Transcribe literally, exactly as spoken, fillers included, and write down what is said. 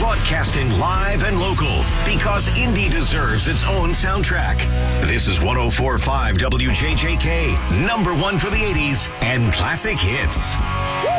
Broadcasting live and local because indie deserves its own soundtrack. This is one oh four point five W J J K, number one for the eighties and classic hits.